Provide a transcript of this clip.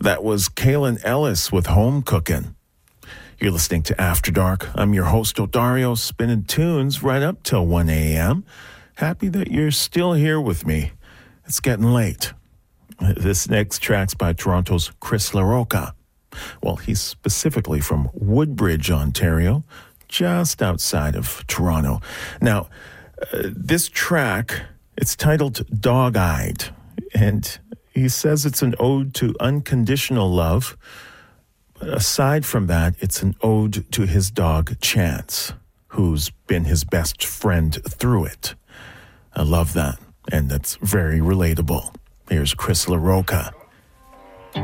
That was Kaylin Ellis with Home Cookin'. You're listening to After Dark. I'm your host, Odario, spinning tunes right up till 1 a.m. Happy that you're still here with me. It's getting late. This next track's by Toronto's Chris LaRocca. Well, he's specifically from Woodbridge, Ontario, just outside of Toronto. Now, this track, it's titled Dog-Eyed, and he says it's an ode to unconditional love. But aside from that, it's an ode to his dog, Chance, who's been his best friend through it. I love that, and that's very relatable. Here's Chris LaRocca.